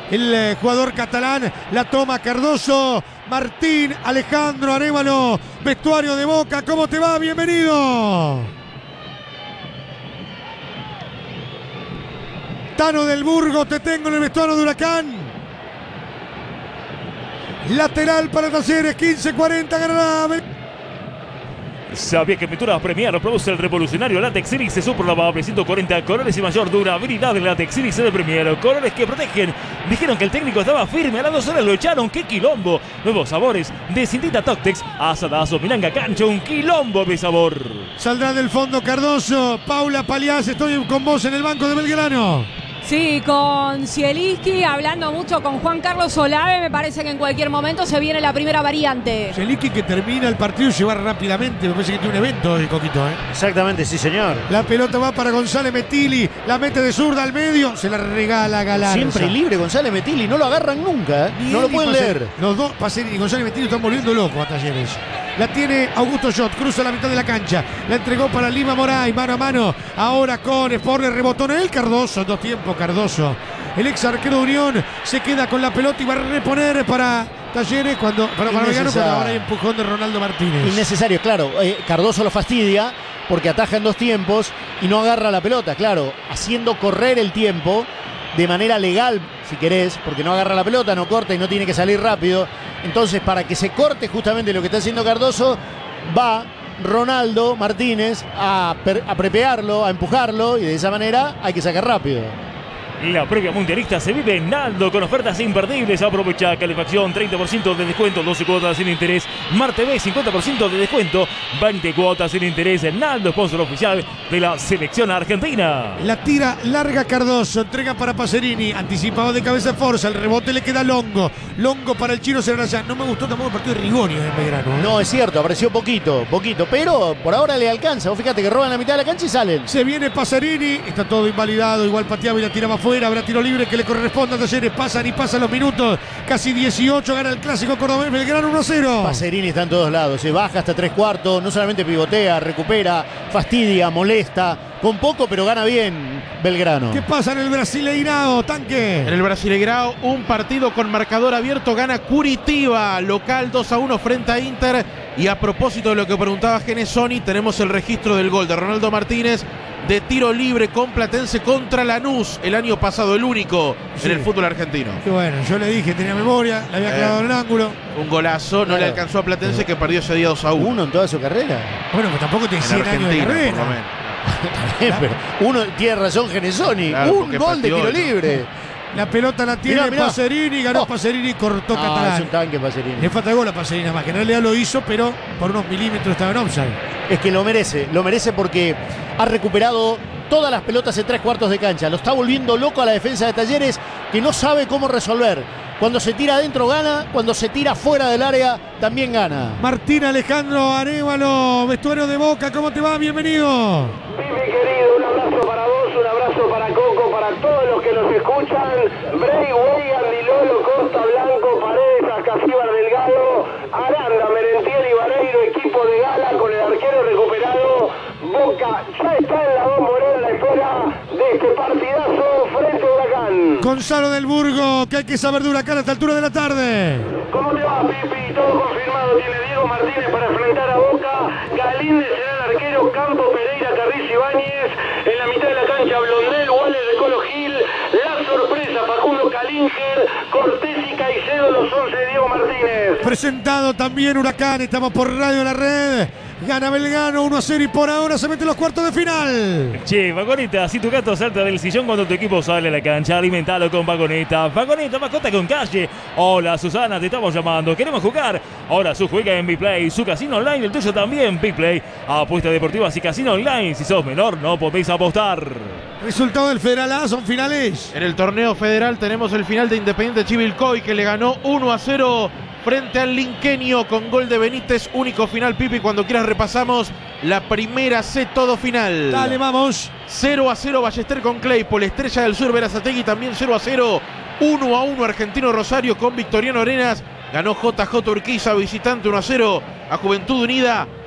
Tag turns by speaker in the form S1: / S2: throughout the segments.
S1: el jugador catalán. La toma Cardoso. Martín Alejandro Arévalo, vestuario de Boca. ¿Cómo te va? Bienvenido. Tano del Burgo, te tengo en el vestuario de Huracán. Lateral para Talleres, 15-40, ganará.
S2: Sabía que Pinturas Premier produce el revolucionario Látex Iris se superlavable 140 colores y mayor durabilidad del Látex Iris de Premier. Colores que protegen. Dijeron que el técnico estaba firme, a las 2 horas lo echaron. ¡Qué quilombo! Nuevos sabores de cintita Toctex, asadazo, milanga, cancho, un quilombo de sabor.
S1: Saldrá del fondo Cardoso. Paula Paliás, estoy con vos en el banco de Belgrano.
S3: Sí, con Zielinski, hablando mucho con Juan Carlos Olave, me parece que en cualquier momento se viene la primera variante.
S1: Zielinski que termina el partido y se va rápidamente, me parece que tiene un evento el Coquito, ¿eh?
S4: Exactamente, sí señor.
S1: La pelota va para González Metilli, la mete de zurda al medio, se la regala Galarza.
S4: Siempre libre González Metilli, no lo agarran nunca, ¿eh? No lo pueden leer.
S1: Los dos, Pacerini y González Metilli, están volviendo locos a Talleres. La tiene Augusto Schott, cruza la mitad de la cancha. La entregó para Lima Moray, mano a mano. Ahora con Sporler, rebotó en el Cardoso. 2 tiempos, Cardoso. El ex arquero de Unión se queda con la pelota y va a reponer para Talleres para Belgrano, cuando ahora hay empujón de Ronaldo Martínez.
S4: Innecesario, claro. Cardoso lo fastidia porque ataja en 2 tiempos y no agarra la pelota, claro. Haciendo correr el tiempo de manera legal, si querés, porque no agarra la pelota, no corta y no tiene que salir rápido. Entonces, para que se corte justamente lo que está haciendo Cardoso, va Ronaldo Martínez a prepearlo, a empujarlo, y de esa manera hay que sacar rápido.
S2: La previa mundialista se vive en Naldo con ofertas imperdibles. Aprovecha calefacción, 30% de descuento, 12 cuotas sin interés. Mar TV, 50% de descuento, 20 cuotas sin interés. Naldo, sponsor oficial de la selección argentina.
S1: La tira larga Cardoso, entrega para Pacerini, anticipado de cabeza Forza, el rebote le queda Longo. Longo para el chino Cerraya. No me gustó tampoco el partido de Rigoni en Belgrano, ¿eh?
S4: No, es cierto, apareció poquito, pero por ahora le alcanza. Vos fíjate que roban la mitad de la cancha y salen.
S1: Se viene Pacerini, está todo invalidado, igual pateaba y la tiraba afuera. Habrá tiro libre que le corresponde a Talleres. Pasan los minutos. Casi 18. Gana el clásico cordobés. Belgrano 1-0.
S4: Pacerini está en todos lados. Se baja hasta 3/4. No solamente pivotea, recupera, fastidia, molesta. Con poco, pero gana bien Belgrano.
S1: ¿Qué pasa en el Brasileirao, Tanque?
S5: En el Brasileirao, un partido con marcador abierto. Gana Curitiba, local 2-1 frente a Inter. Y a propósito de lo que preguntaba Genesoni, tenemos el registro del gol de Ronaldo Martínez de tiro libre con Platense contra Lanús el año pasado, el único en el fútbol argentino.
S1: Qué bueno, yo le dije, tenía memoria, le había clavado en el ángulo.
S5: Un golazo, no le alcanzó a Platense, que perdió ese día 2-1.
S4: Uno en toda su carrera.
S1: Bueno, pues tampoco tiene 100 años de carrera.
S5: Por lo menos.
S4: Pero uno tiene razón Genesoni,
S5: claro,
S4: un gol de tiro libre.
S1: La pelota la tiene
S4: mirá.
S1: Pacerini, ganó Pacerini, cortó Catalán.
S4: Es un tanque Pacerini.
S1: Le falta gol a Pacerini nada más, que en realidad lo hizo, pero por unos milímetros estaba en offside.
S4: Es que lo merece porque ha recuperado todas las pelotas en 3/4 de cancha. Lo está volviendo loco a la defensa de Talleres, que no sabe cómo resolver. Cuando se tira adentro gana, cuando se tira fuera del área también gana.
S1: Martín Alejandro Arévalo, vestuario de Boca, ¿cómo te va? Bienvenido.
S6: Pipi querido, un abrazo para vos, un abrazo para Coco, para todos los que nos escuchan. Bray, Weigand, Lilolo, Costa, Blanco, Paredes, Ascasíbar, Delgado, Aranda, Merentiel y Vareiro, equipo de gala con el arquero recuperado. Boca ya está en la bombonera a la espera de este partidazo frente a Huracán.
S1: Gonzalo del Burgo, ¿qué hay que saber de Huracán a esta altura de la tarde?
S6: ¿Cómo te va, Pipi? Todo confirmado. Tiene Diego Martínez para enfrentar a Boca. Galíndez será el arquero. Campo, Pereira, Carriz, Ibáñez. En la mitad de la cancha, Blondel, Waller, de Colo Gil. La sorpresa, Facundo Calinger, Cortés y Caicedo, los 11 de Diego Martínez.
S1: Presentado también Huracán, estamos por Radio La Red. Gana Belgrano 1-0 y por ahora se mete en los cuartos de final.
S2: Che, Vagoneta, si tu gato salta del sillón cuando tu equipo sale a la cancha, alimentalo con Vagoneta. Vagoneta, mascota con calle. Hola, Susana, te estamos llamando. Queremos jugar. Ahora su juega en Bplay, su casino online, el tuyo también, Bplay. Apuestas deportivas y casino online. Si sos menor, no podéis apostar.
S1: Resultado del Federal A, son finales.
S5: En el torneo federal tenemos el final de Independiente Chivilcoy, que le ganó 1-0 frente al Linqueño con gol de Benítez. Único final, Pipi, cuando quieras repasamos la primera C, todo final.
S1: Dale, vamos.
S5: 0-0 Ballester con Claypole, Estrella del Sur Berazategui también 0-0. 1-1 Argentino Rosario con Victoriano Arenas. Ganó JJ Urquiza, visitante 1-0 a Juventud Unida.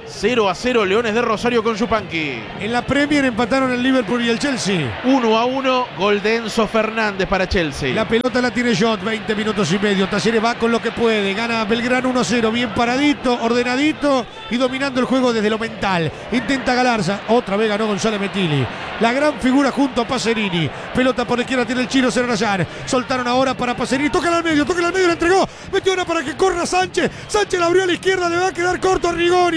S5: 0-0 Leones de Rosario con Yupanqui.
S1: En la Premier empataron el Liverpool y el Chelsea.
S5: 1-1, gol de Enzo Fernández para Chelsea.
S1: La pelota la tiene Jot, 20 minutos y medio. Talleres va con lo que puede. Gana Belgrano 1-0, bien paradito, ordenadito y dominando el juego desde lo mental. Intenta Galarza, otra vez ganó González Metilli. La gran figura junto a Pacerini. Pelota por la izquierda tiene el Chino Serrayán. Soltaron ahora para Pacerini. Toca al medio, la entregó. Metió una para que corra Sánchez. Sánchez la abrió a la izquierda, le va a quedar corto a Rigoni,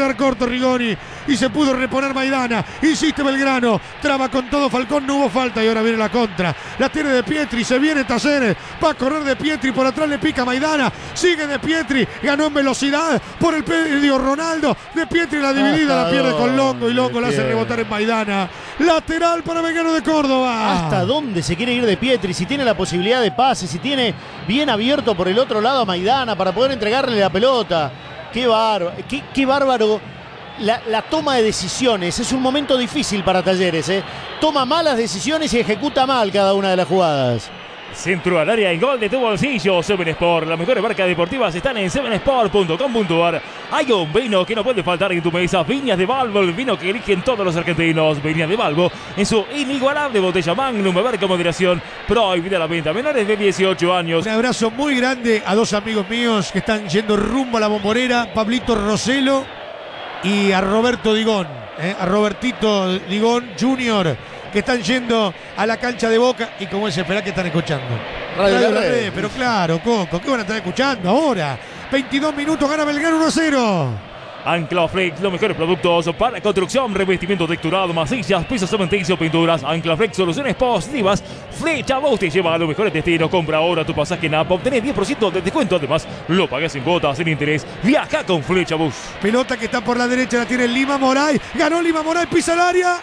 S1: y se pudo reponer Maidana. Insiste Belgrano, traba con todo Falcón, no hubo falta y ahora viene la contra. La tiene De Pietri, se viene Talleres, va a correr De Pietri, por atrás le pica Maidana, sigue De Pietri, ganó en velocidad por el medio Ronaldo. De Pietri la dividida, la pierde con Longo y Longo la hace rebotar en Maidana. Lateral para Belgrano de Córdoba.
S4: ¿Hasta dónde se quiere ir De Pietri? Si tiene la posibilidad de pase, si tiene bien abierto por el otro lado a Maidana para poder entregarle la pelota. Qué bárbaro, qué bárbaro la toma de decisiones. Es un momento difícil para Talleres, ¿eh? Toma malas decisiones y ejecuta mal cada una de las jugadas.
S2: Centro al área y gol de tu bolsillo. 7sport, las mejores marcas deportivas están en 7sport.com.ar. Hay un vino que no puede faltar en tu mesa. Viñas de Balbo, el vino que eligen todos los argentinos. Viñas de Balbo en su inigualable botella Magnum. Beber con moderación. Prohibida la venta a menores de 18 años.
S1: Un abrazo muy grande a dos amigos míos que están yendo rumbo a la Bombonera. Pablito Roselo y a Roberto Digón. A Robertito Digón Jr., que están yendo a la cancha de Boca y como es esperar que están escuchando.
S4: Radio La Red.
S1: Pero claro, Coco, ¿qué van a estar escuchando ahora? 22 minutos, gana Belgrano 1-0.
S2: Anclaflex, los mejores productos para construcción, revestimiento texturado, masillas, pisos cementicios, pinturas. Anclaflex, soluciones positivas. Flecha Bus te lleva a los mejores destinos. Compra ahora tu pasaje en app, obtenés 10% de descuento. Además, lo pagas en cuotas, sin interés. Viaja con Flecha Bus.
S1: Pelota que está por la derecha, la tiene Lima Moray. Ganó Lima Moray, pisa el área.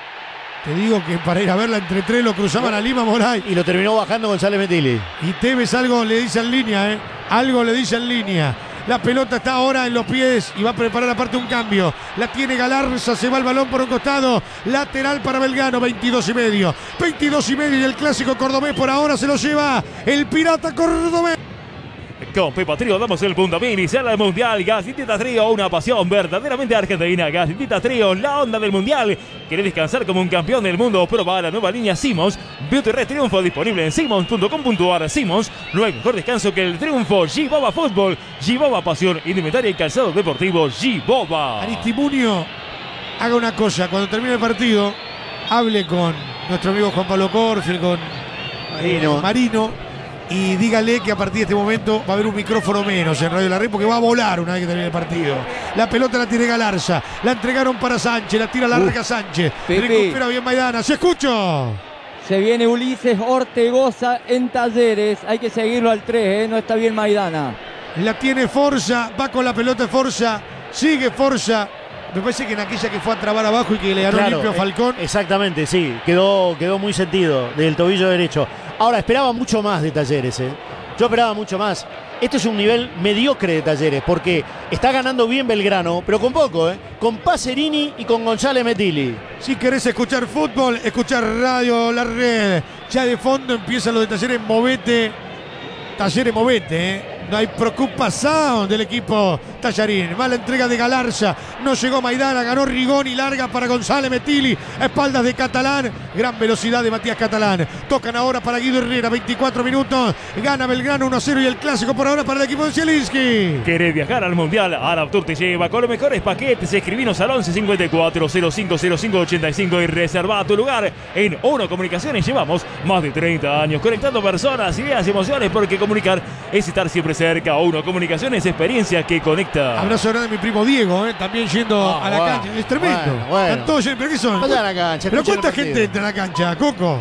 S1: Te digo que para ir a verla entre tres lo cruzaban a Lima Moray.
S4: Y lo terminó bajando González Metilli.
S1: Y Tevez algo le dice en línea, Algo le dice en línea. La pelota está ahora en los pies y va a preparar aparte un cambio. La tiene Galarza, se va el balón por un costado. Lateral para Belgrano, 22,5. 22,5 y el clásico cordobés por ahora se lo lleva el Pirata Cordobés.
S2: Con Pepa Trío damos el puntapié inicial al Mundial. Gasintitas Trío, una pasión verdaderamente argentina. Gasintitas Trío, la onda del Mundial. ¿Querés descansar como un campeón del mundo? Proba la nueva línea Simmons. Beauty Red Triunfo disponible en simmons.com.ar. Simmons, no hay mejor descanso que el triunfo. G-Boba Fútbol, G-Boba Pasión, indumentaria y calzado deportivo G-Boba.
S1: Aristimunio, haga una cosa, cuando termine el partido, hable con nuestro amigo Juan Pablo Corfield, con Marino. Y dígale que a partir de este momento va a haber un micrófono menos en Radio La Red porque va a volar una vez que termine el partido. La pelota la tiene Galarza, la entregaron para Sánchez, la tira larga Sánchez. Recupera bien Maidana, ¿se escucha?
S7: Se viene Ulises Ortegoza en Talleres, hay que seguirlo al 3, no está bien Maidana.
S1: La tiene Forza, va con la pelota Forza, sigue Forza. Me parece que en aquella que fue a trabar abajo y que le ganó limpio a Falcón.
S4: Exactamente, sí, quedó muy sentido del tobillo derecho. Ahora, esperaba mucho más de Talleres, Yo esperaba mucho más. Este es un nivel mediocre de Talleres, porque está ganando bien Belgrano, pero con poco, Con Pacerini y con González Metilli.
S1: Si querés escuchar fútbol, escuchar Radio La Red. Ya de fondo empieza lo de Talleres Movete. Talleres Movete, No hay preocupación del equipo tallarín. Mala entrega de Galarza. No llegó Maidana. Ganó Rigoni. Larga para González Metilli. A espaldas de Catalán. Gran velocidad de Matías Catalán. Tocan ahora para Guido Herrera. 24 minutos. Gana Belgrano 1-0 y el clásico por ahora para el equipo de Zielinski.
S2: ¿Querés viajar al Mundial? Araptur te lleva con los mejores paquetes. Escribinos al 11 54 05 05 85 y reserva tu lugar. En Uno Comunicaciones llevamos más de 30 años conectando personas, ideas y emociones, porque comunicar es estar siempre cerca. Uno Comunicaciones, experiencia que conecta.
S1: Abrazo grande a mi primo Diego, también yendo a la cancha. Es tremendo. Están todos llenos. ¿Pero qué son?
S4: Vaya a la cancha.
S1: ¿Pero cuánta gente entra a la cancha, Coco?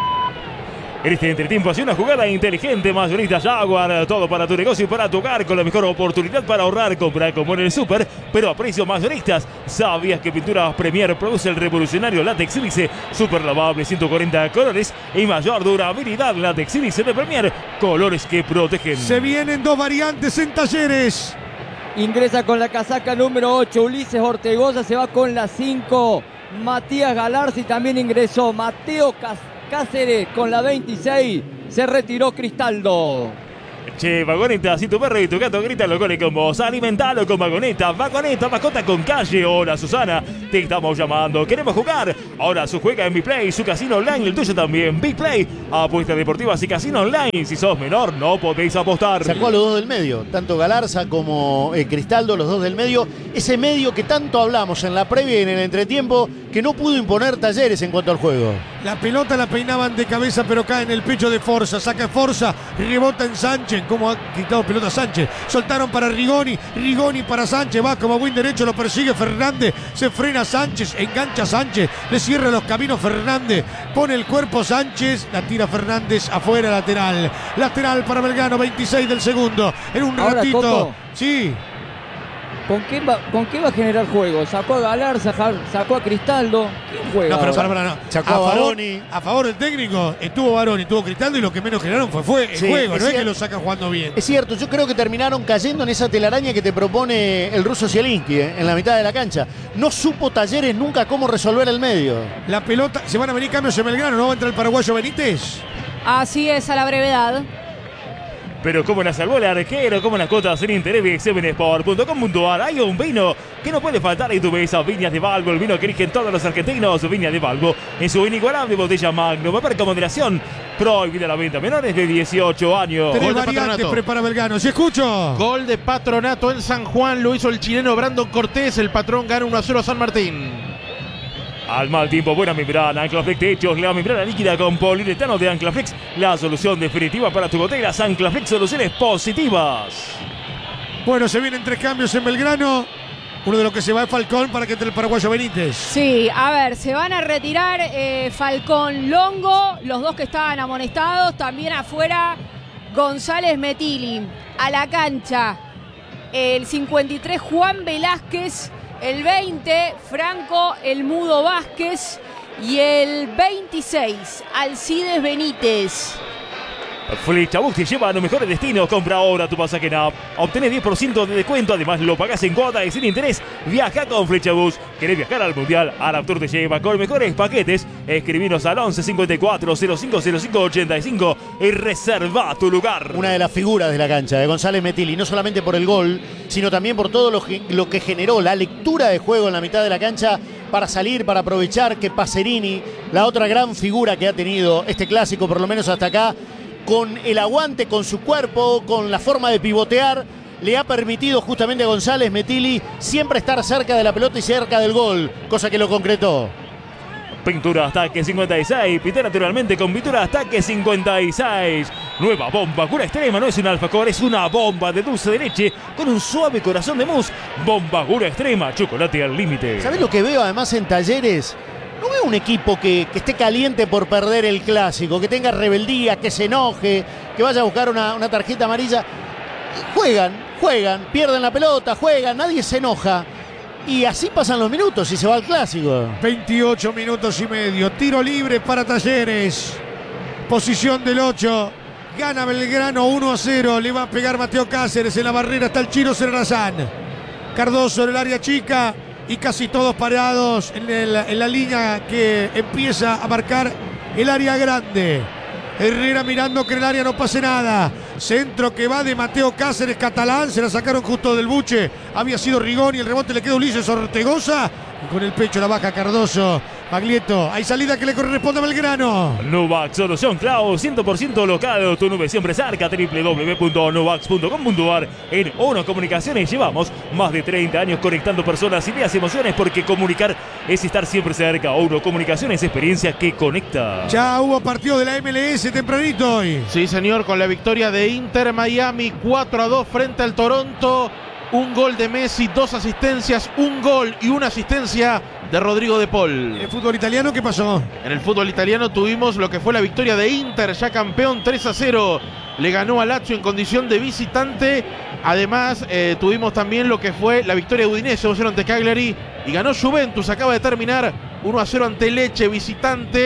S2: En este entretiempo hace una jugada inteligente. Mayoristas Jaguar, todo para tu negocio y para tu hogar, con la mejor oportunidad para ahorrar. Comprar como en el súper, pero a precios mayoristas. ¿Sabías que Pinturas Premier produce el revolucionario látex sílice super lavable, 140 colores y mayor durabilidad? Látex sílice de Premier, colores que protegen.
S1: Se vienen dos variantes en Talleres.
S7: Ingresa con la casaca número 8 Ulises Ortegoza, se va con la 5 Matías Galarza, y también ingresó Mateo Cáceres con la 26, se retiró Cristaldo.
S2: Che, Vagoneta, si tu perro y tu gato gritan los goles con vos, alimentalo con Vagoneta. Vagoneta, mascota con calle. Hola, Susana, te estamos llamando. Queremos jugar. Ahora su juega en Biplay, su casino online, el tuyo también. Biplay, apuestas deportivas y casino online. Si sos menor, no podéis apostar.
S4: Sacó a los dos del medio, tanto Galarza como Cristaldo, los dos del medio. Ese medio que tanto hablamos en la previa y en el entretiempo, que no pudo imponer Talleres en cuanto al juego.
S1: La pelota la peinaban de cabeza, pero cae en el pecho de Forza. Saca Forza, rebota en Sánchez. Como ha quitado pelota Sánchez. Soltaron para Rigoni. Rigoni para Sánchez. Va como buen derecho, lo persigue Fernández. Se frena Sánchez, engancha Sánchez. Le cierra los caminos Fernández. Pone el cuerpo Sánchez. La tira Fernández afuera, lateral. Lateral para Belgrano, 26 del segundo. En un
S7: Ahora,
S1: ratito.
S7: Coco.
S1: Sí.
S7: ¿Con qué va a generar juego? Sacó a Galarza, sacó a Cristaldo. ¿Quién juega?
S1: No, pero
S7: ahora?
S1: para, no.
S4: Sacó a Baroni.
S1: A favor del técnico, estuvo Baroni, tuvo Cristaldo y lo que menos generaron fue el
S4: Sí,
S1: juego. No es
S4: cierto.
S1: que lo saca jugando bien.
S4: Es cierto, yo creo que terminaron cayendo en esa telaraña que te propone el ruso Zielinski en la mitad de la cancha. No supo Talleres nunca cómo resolver el medio.
S1: La pelota, se van a venir cambios en Belgrano, ¿no va a entrar el paraguayo Benítez?
S3: Así es, a la brevedad.
S2: Pero como la salvó el arquero, como las cuotas en interés de 7sport.com.ar. Hay un vino que no puede faltar en tu mesa. Viñas de Valvo, el vino que eligen todos los argentinos. Viñas de Valvo, en su inigualable botella Magnum. Marca moderación, prohibida la venta a menores de 18 años.
S1: Tres
S5: Gol de
S1: variantes
S5: Patronato.
S1: prepara Belgrano. Si escucho.
S5: Gol de Patronato en San Juan, lo hizo el chileno Brandon Cortés. El patrón gana 1-0 a San Martín.
S2: Al mal tiempo, buena membrana, Anclaflex Techos, la membrana líquida con poliuretano de Anclaflex, la solución definitiva para tu goteras. Anclaflex, soluciones positivas.
S1: Bueno, se vienen tres cambios en Belgrano. Uno de los que se va es Falcón para que entre el paraguayo Benítez.
S3: Sí, a ver, se van a retirar Falcón, Longo, los dos que estaban amonestados. También afuera González Metili. A la cancha el 53 Juan Velázquez. El 20, Franco El Mudo Vázquez. Y el 26, Alcides Benítez.
S2: Flechabús te lleva a los mejores destinos. Compra ahora tu pasaje en app. Obtenés 10% de descuento. Además, lo pagás en cuotas y sin interés. Viaja con Flechabús. ¿Querés viajar al Mundial? Araptour te lleva con mejores paquetes. Escribinos al 11 54 05 05 85 y reserva tu lugar.
S4: Una de las figuras de la cancha de González Metili, no solamente por el gol, sino también por todo lo que generó, la lectura de juego en la mitad de la cancha para salir, para aprovechar que Pacerini, la otra gran figura que ha tenido este clásico, por lo menos hasta acá, con el aguante, con su cuerpo, con la forma de pivotear, le ha permitido justamente a González Metili siempre estar cerca de la pelota y cerca del gol, cosa que lo concretó.
S2: Pintura Ataque 56. Pinta naturalmente con Pintura Ataque 56. Nueva bomba Cura Extrema. No es un alfacor, es una bomba de dulce de leche con un suave corazón de mousse. Bomba Cura Extrema. Chocolate al límite.
S4: ¿Sabés lo que veo además en Talleres? No veo un equipo que esté caliente por perder el clásico, que tenga rebeldía, que se enoje, que vaya a buscar una tarjeta amarilla. Juegan, pierden la pelota, juegan, nadie se enoja. Y así pasan los minutos y se va al clásico.
S1: 28 minutos y medio. Tiro libre para Talleres. Posición del 8. Gana Belgrano 1-0. Le va a pegar Mateo Cáceres. En la barrera está el Chino Serrazán. Cardoso en el área chica. Y casi todos parados en la línea que empieza a marcar el área grande. Herrera mirando que en el área no pase nada. Centro que va de Mateo Cáceres, Catalán. Se la sacaron justo del buche. Había sido Rigoni. El rebote le queda a Ulises Ortegoza. Y con el pecho la baja Cardoso. Baglietto. Hay salida que le corresponde a Belgrano.
S2: Nuvax Solución Cloud 100% local. Tu nube siempre cerca. www.nuvax.com.ar. En ONO Comunicaciones llevamos más de 30 años conectando personas, ideas y emociones, porque comunicar es estar siempre cerca. ONO Comunicaciones, experiencia que conecta.
S1: Ya hubo partido de la MLS tempranito hoy.
S5: Sí, señor, con la victoria de Inter Miami 4-2 frente al Toronto. Un gol de Messi, 2 asistencias, un gol y una asistencia de Rodrigo de Paul.
S1: ¿En el fútbol italiano qué pasó?
S5: En el fútbol italiano tuvimos lo que fue la victoria de Inter, ya campeón 3-0. Le ganó a Lazio en condición de visitante. Además, tuvimos también lo que fue la victoria de Udinese 2-0 ante Cagliari. Y ganó Juventus, acaba de terminar 1-0 ante Lecce, visitante.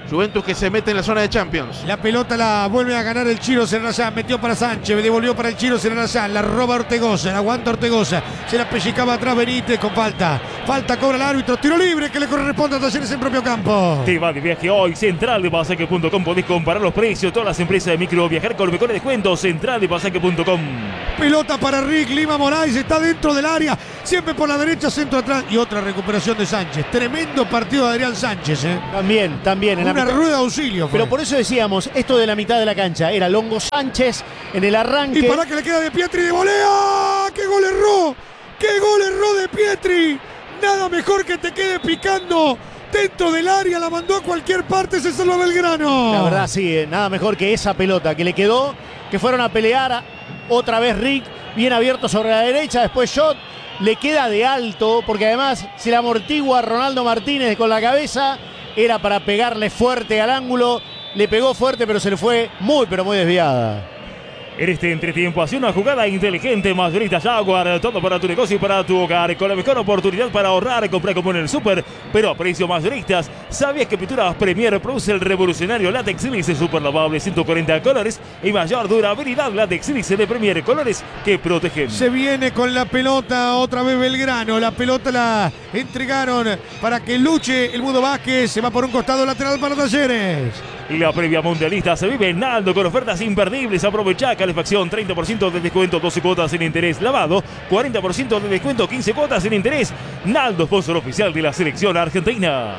S5: Juventus que se mete en la zona de Champions.
S1: La pelota la vuelve a ganar el Chiro Serrayán. Metió para Sánchez, devolvió para el Chiro Serrayán. La roba Ortegoza, la aguanta Ortegoza. Se la pellizcaba atrás Benítez con falta. Falta cobra el árbitro. Tiro libre que le corresponde a Talleres en propio campo.
S2: Te va de viaje hoy. Central de Pasaje.com. Podés comparar los precios. Todas las empresas de micro viajar con los mejores descuentos. Central de Pasaje.com.
S1: Pelota para Rick. Lima Moraes está dentro del área. Siempre por la derecha, centro atrás. Y otra recuperación de Sánchez. Tremendo partido de Adrián Sánchez.
S4: También. En la
S1: Una
S4: mitad,
S1: rueda de auxilio.
S4: pero por eso decíamos, esto de la mitad de la cancha. Era Longo Sánchez en el arranque.
S1: Y para que le queda de Pietri de volea. ¡Qué gol erró! ¡Qué gol erró de Pietri! Nada mejor que te quede picando dentro del área. La mandó a cualquier parte. Se salva Belgrano.
S4: La verdad, sí, nada mejor que esa pelota que le quedó. Que fueron a pelear. Otra vez Rick, bien abierto sobre la derecha. Después Shot. Le queda de alto, porque además se le amortigua a Ronaldo Martínez con la cabeza. Era para pegarle fuerte al ángulo. Le pegó fuerte, pero se le fue muy, pero muy desviada.
S2: En este entretiempo, hace una jugada inteligente, Mayorista Jaguar, todo para tu negocio y para tu hogar, con la mejor oportunidad para ahorrar, comprar como en el súper, pero a precios mayoristas. ¿Sabías que Pinturas Premier produce el revolucionario Látex Sílice super lavable 140 colores y mayor durabilidad? Látex Sílice de Premier, colores que protegen.
S1: Se viene con la pelota otra vez Belgrano. La pelota la entregaron para que luche el Mudo Vázquez. Se va por un costado lateral para Talleres.
S2: Y la previa mundialista se vive en Naldo con ofertas imperdibles. Aprovecha calefacción, 30% de descuento, 12 cuotas sin interés. Lavado, 40% de descuento, 15 cuotas sin interés. Naldo, sponsor oficial de la selección argentina.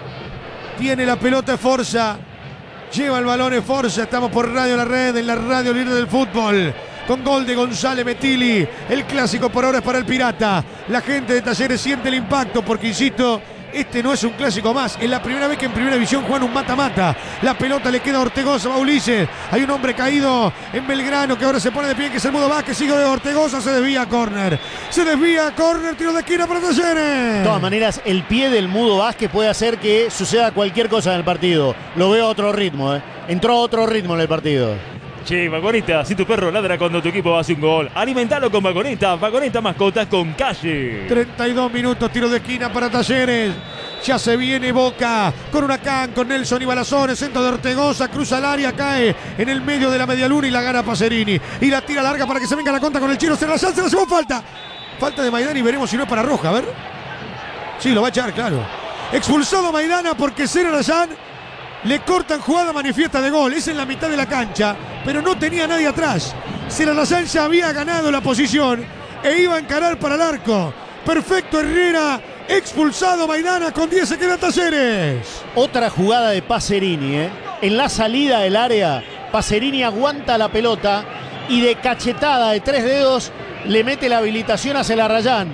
S1: Tiene la pelota Forza. Lleva el balón Forza. Estamos por Radio La Red, en la radio líder del fútbol. Con gol de González Metilli. El clásico por ahora es para el Pirata. La gente de Talleres siente el impacto porque, insisto, este no es un clásico más. Es la primera vez que en primera división juegan un mata-mata. La pelota le queda a Ortegoza, va a Ulises. Hay un hombre caído en Belgrano que ahora se pone de pie, que es el Mudo Vázquez. Sigue de Ortegoza, se desvía a córner. Se desvía a córner, tiro de esquina para Talleres.
S4: De todas maneras, el pie del Mudo Vázquez puede hacer que suceda cualquier cosa en el partido. Lo veo a otro ritmo, Entró a otro ritmo en el partido.
S2: Che, Vagoneta, si tu perro ladra cuando tu equipo hace un gol, alimentalo con Vagoneta. Vagoneta mascotas con calle.
S1: 32 minutos, tiro de esquina para Talleres. Ya se viene Boca con Huracán, con Nelson y Balazones, centro de Ortegoza, cruza el área, cae en el medio de la media luna y la gana Pacerini. Y la tira larga para que se venga la contra con el Chiro Serrayán. Se la llevó falta. Falta de Maidana y veremos si no es para roja, a ver. Sí, lo va a echar, claro. Expulsado Maidana porque Serrayán le cortan jugada manifiesta de gol. Es en la mitad de la cancha, pero no tenía nadie atrás. Serrayán ya había ganado la posición e iba a encarar para el arco. Perfecto Herrera. Expulsado Maidana, con 10 se queda Talleres.
S4: Otra jugada de Pacerini, En la salida del área, Pacerini aguanta la pelota y de cachetada de 3 dedos le mete la habilitación a Celarrayán.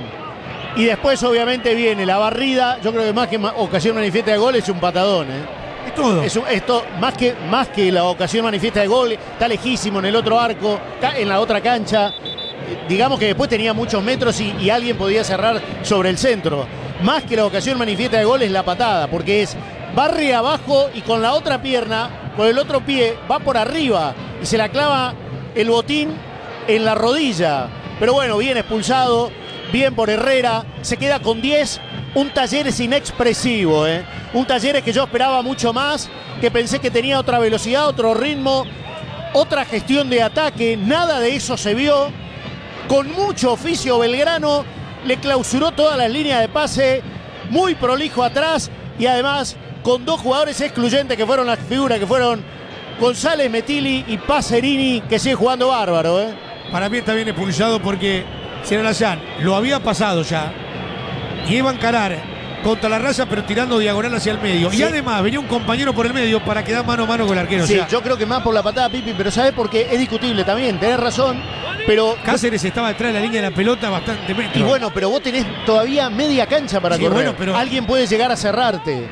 S4: Y después obviamente viene la barrida. Yo creo que más que ocasión manifiesta de gol es un patadón,
S1: Es todo.
S4: Esto más que la ocasión manifiesta de gol, está lejísimo en el otro arco, en la otra cancha. Digamos que después tenía muchos metros y alguien podía cerrar sobre el centro. Más que la ocasión manifiesta de gol es la patada, porque es barre abajo y con la otra pierna, con el otro pie, va por arriba y se la clava el botín en la rodilla. Pero bueno, bien expulsado, bien por Herrera, se queda con 10. Un Talleres inexpresivo, Un Talleres que yo esperaba mucho más, que pensé que tenía otra velocidad, otro ritmo, otra gestión de ataque. Nada de eso se vio. Con mucho oficio Belgrano le clausuró todas las líneas de pase, muy prolijo atrás y además con 2 jugadores excluyentes que fueron las figuras, que fueron González Metilli y Pacerini, que sigue jugando bárbaro.
S1: Para mí está bien expulsado porque Serrayán lo había pasado ya y iba a encarar contra la raya, pero tirando diagonal hacia el medio. Sí. Y además venía un compañero por el medio para quedar mano a mano con el arquero.
S4: Sí, yo creo que más por la patada, Pipi, pero ¿sabes por qué? Es discutible también, tenés razón. Pero
S1: Cáceres estaba detrás de la línea de la pelota bastante metros.
S4: Y bueno, pero vos tenés todavía media cancha para correr.
S1: Bueno, pero
S4: alguien puede llegar a cerrarte.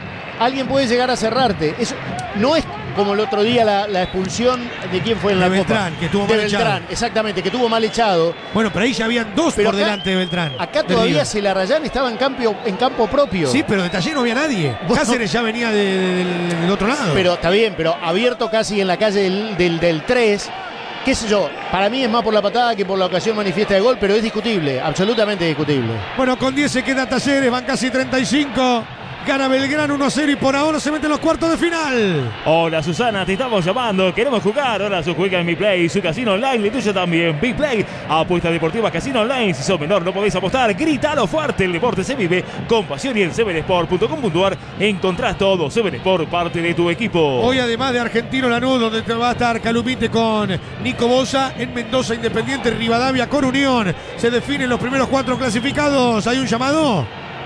S4: Eso no es como el otro día la expulsión de quién fue en la
S1: Beltrán,
S4: Copa.
S1: que tuvo mal echado.
S4: Exactamente, que tuvo mal echado.
S1: Bueno, pero ahí ya habían 2 por delante de Beltrán.
S4: Acá todavía Celarrayán estaba en campo propio.
S1: Sí, pero de Talleres no había nadie. Bueno, Cáceres ya venía del otro lado.
S4: Pero está bien, pero abierto casi en la calle del 3. Qué sé yo, para mí es más por la patada que por la ocasión manifiesta de gol, pero es discutible, absolutamente discutible.
S1: Bueno, con 10 se queda Talleres, van casi 35. Gana Belgrano 1-0 y por ahora se mete en los cuartos de final.
S2: Hola Susana, te estamos llamando, queremos jugar. Ahora su juega en Mi Play, su casino online, el tuyo también. Big Play, apuestas deportivas, casino online. Si sos menor no podéis apostar, grítalo fuerte. El deporte se vive con pasión y en 7sport.com.ar encontrás todo. 7sport, parte de tu equipo.
S1: Hoy además de Argentino Lanús, donde te va a estar Calumite con Nico Bosa. En Mendoza, Independiente, Rivadavia con Unión. Se definen los primeros 4 clasificados. ¿Hay un llamado?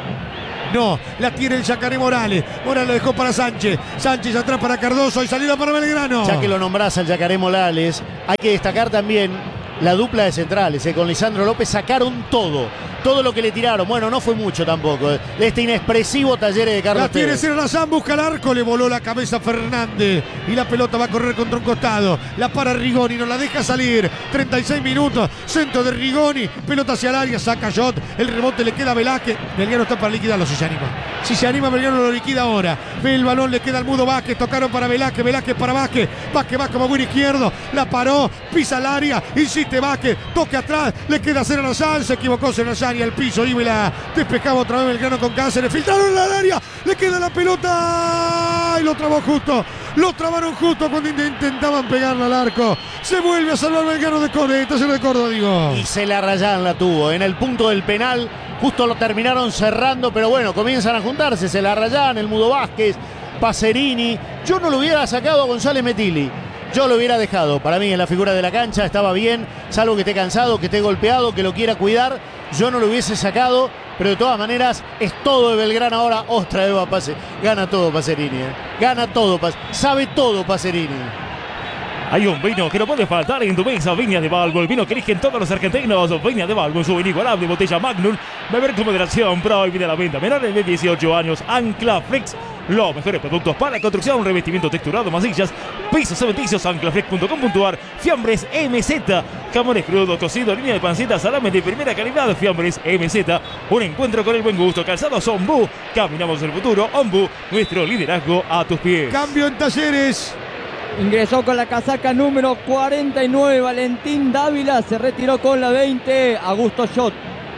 S1: No, la tiene el Yacaré Morales. Morales dejó para Sánchez. Sánchez atrás para Cardoso y salida para Belgrano.
S4: Ya que lo nombrás al Yacaré Morales, hay que destacar también la dupla de centrales. Con Lisandro López sacaron todo lo que le tiraron. Bueno, no fue mucho tampoco. Este inexpresivo Talleres de Carlos
S1: La tiene
S4: Tevez.
S1: Serrazán, busca el arco, le voló la cabeza a Fernández y la pelota va a correr contra un costado. La para Rigoni, no la deja salir. 36 minutos, centro de Rigoni, pelota hacia el área, saca Jot, el rebote le queda a Velázquez. Belgrano está para liquidarlo si se anima. Si se anima, Belgrano lo liquida ahora. Ve el balón, le queda al Mudo Vázquez, tocaron para Velázquez, Velázquez para Vázquez. Vázquez va como buen izquierdo, la paró, pisa el área, insiste Vázquez, toque atrás, le queda a Serrazán, se equivocó Serrazán y al piso y la despejaba otra vez Belgrano con Cáceres, filtraron en el área, le queda la pelota y lo trabó justo, lo trabaron justo cuando intentaban pegarle al arco. Se vuelve a salvar Belgrano de Córdoba, digo.
S4: Y se la Rayán la tuvo en el punto del penal, justo lo terminaron cerrando, pero bueno, comienzan a juntarse, se la Rayán, el Mudo Vázquez, Pacerini. Yo no lo hubiera sacado a González Metilli. Yo lo hubiera dejado, para mí en la figura de la cancha estaba bien, salvo que esté cansado, que esté golpeado, que lo quiera cuidar, yo no lo hubiese sacado, pero de todas maneras es todo de Belgrano ahora, otra vez va a Pase, gana todo Pacerini, gana todo, sabe todo Pacerini.
S2: Hay un vino que no puede faltar en tu mesa, Viña de Balbo, el vino que eligen todos los argentinos. Viña de Balbo, su inigualable botella Magnum. Beber con moderación, prohibida la venta. Menores de 18 años, Anclaflex. Los mejores productos para construcción, revestimiento texturado, masillas, pisos cementicios, anclaflex.com.ar. Fiambres MZ, jamones crudos, cocidos, línea de panceta, salame de primera calidad. Fiambres MZ, un encuentro con el buen gusto. Calzados Ombú, caminamos el futuro. Ombú, nuestro liderazgo a tus pies.
S1: Cambio en Talleres.
S7: Ingresó con la casaca número 49 Valentín Dávila, se retiró con la 20 Augusto Jot.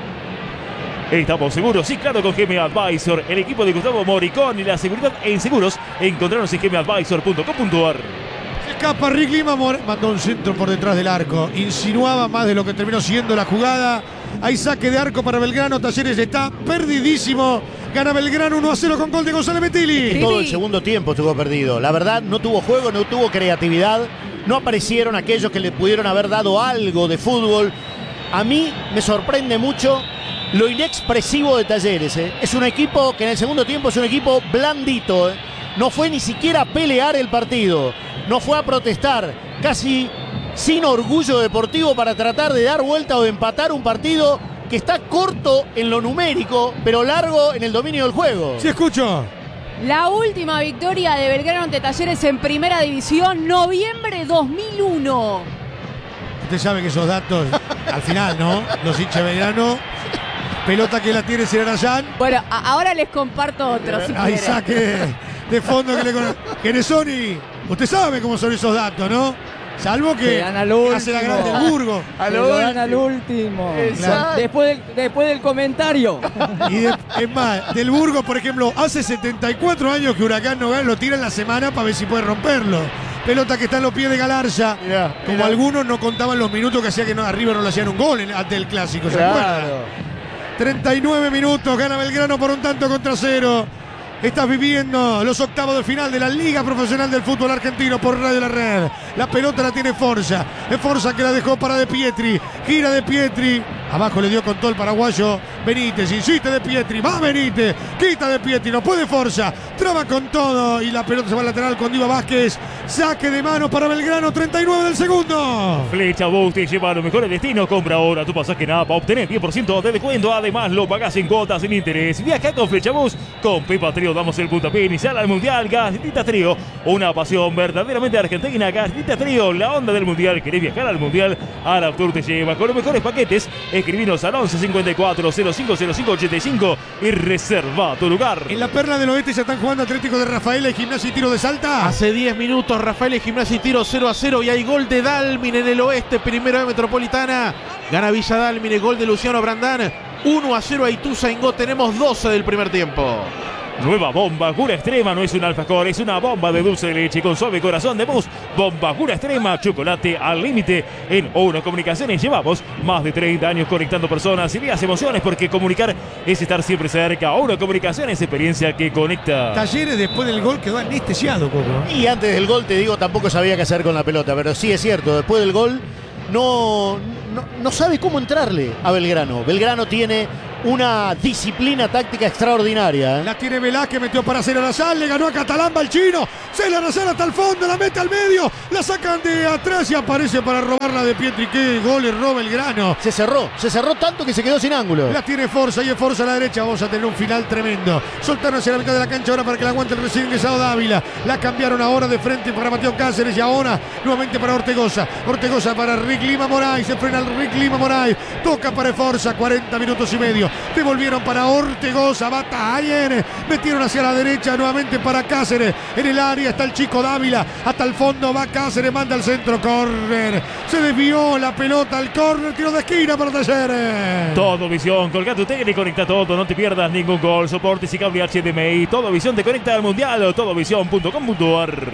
S2: Estamos seguros, sí, claro, con GM Advisor, el equipo de Gustavo Moricón y la seguridad en seguros. Encontrarnos en gmadvisor.com.ar.
S1: Se escapa Rick Lima, mandó un centro por detrás del arco. Insinuaba más de lo que terminó siendo la jugada. Hay saque de arco para Belgrano. Talleres está perdidísimo. Gana Belgrano 1-0 con gol de Gonzalo Metilli.
S4: Todo el segundo tiempo estuvo perdido. La verdad, no tuvo juego, no tuvo creatividad. No aparecieron aquellos que le pudieron haber dado algo de fútbol. A mí me sorprende mucho lo inexpresivo de Talleres. Es un equipo que en el segundo tiempo es un equipo blandito. No fue ni siquiera a pelear el partido. No fue a protestar. Casi sin orgullo deportivo para tratar de dar vuelta o de empatar un partido que está corto en lo numérico, pero largo en el dominio del juego.
S1: Sí, escucho.
S3: La última victoria de Belgrano ante Talleres en Primera División, noviembre 2001.
S1: Usted sabe que esos datos, al final, ¿no? Los hinchas de Belgrano. Pelota que la tiene Serrazán.
S3: Bueno, ahora les comparto otro, si
S1: Hay
S3: quieren.
S1: saque de fondo que le conoce. Genesoni, usted sabe cómo son esos datos, ¿no? Salvo que hace la grande el Burgo.
S7: Se lo dan al último. Después del comentario.
S1: Y es más, del Burgo, por ejemplo, hace 74 años que Huracán Nogales lo tira en la semana para ver si puede romperlo. Pelota que está en los pies de Galarza. Como algunos no contaban los minutos que hacía que arriba no le hacían un gol ante el Clásico, ¿se acuerdan? 39 minutos, gana Belgrano por 1-0. Estás viviendo los octavos de final de la Liga Profesional del Fútbol Argentino por Radio La Red. La pelota la tiene Forza. Es Forza que la dejó para De Pietri. Gira De Pietri. Abajo le dio con todo el paraguayo. Benítez, insiste De Pietri. Va Benítez. Quita De Pietri. No puede Forza. Traba con todo. Y la pelota se va al lateral con Diva Vázquez. Saque de mano para Belgrano. 39 del segundo.
S2: Flecha Bus te lleva a los mejores destinos. Compra ahora tu pasaje en APA. Obtener 10% de descuento. Además, lo pagás en cuotas sin interés. Viaja con Flecha Bus. Con Pepa Trío damos el puntapié inicial al Mundial. Galletita Trío. Una pasión verdaderamente argentina. Galletita Trío. La onda del Mundial. ¿Querés viajar al Mundial? Araptur te lleva con los mejores paquetes. Escribinos al 11 54 05 05 85 y reserva tu lugar.
S1: En la Perla del Oeste ya están jugando Atlético de Rafaela y Gimnasia y Tiro de Salta.
S5: Hace 10 minutos Rafael y Gimnasia y Tiro 0-0 y hay gol de Dalmin en el oeste, primero de Metropolitana. Gana Villa Dalmin, gol de Luciano Brandán. 1-0 a Ituzaingó, tenemos 12 del primer tiempo.
S2: Nueva bomba Cura Extrema, no es un alfajor, es una bomba de dulce de leche con suave corazón de mousse. Bomba Cura Extrema, chocolate al límite. En O1 Comunicaciones llevamos más de 30 años conectando personas, ideas, emociones, porque comunicar es estar siempre cerca. O1 Comunicaciones, experiencia que conecta.
S1: Talleres después del gol quedó anestesiado, Coco.
S4: Y antes del gol, te digo, tampoco sabía qué hacer con la pelota, pero sí es cierto, después del gol no sabe cómo entrarle a Belgrano. Belgrano tiene una disciplina táctica extraordinaria.
S1: La tiene Velázquez, metió para hacer Arazal, le ganó a Catalán, va el chino, se la Arazal hasta el fondo, la mete al medio, la sacan de atrás y aparece para robarla de Pietri. Qué gol erró Belgrano.
S4: Se cerró tanto que se quedó sin ángulo.
S1: La tiene Forza y es Forza a la derecha, vamos a tener un final tremendo. Soltaron hacia la mitad de la cancha ahora para que la aguante el recién ingresado Dávila. La cambiaron ahora de frente para Mateo Cáceres y ahora nuevamente para Ortegoza. Ortegoza para Rick Lima Moray, se frena el Rick Lima Moray, toca para Forza, 40 minutos y medio. Devolvieron para Ortegoza, Bataller, metieron hacia la derecha nuevamente para Cáceres. En el área está el chico Dávila, hasta el fondo va Cáceres, manda al centro, córner. Se desvió la pelota al córner, tiro de esquina para Talleres.
S2: Todo Visión, colga tu tele y conecta todo, no te pierdas ningún gol, soportes y cable HDMI. Todo Visión te conecta al mundial, todovisión.com.ar.